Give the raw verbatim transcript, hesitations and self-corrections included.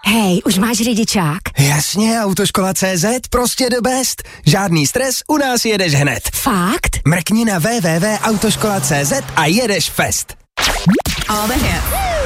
Hej, už máš řidičák? Jasně, Autoškola tečka cé zet, prostě the best. Žádný stres, u nás jedeš hned. Fakt? Mrkni na w w w tečka autoškola tečka cé zet a jedeš fest. All the hits.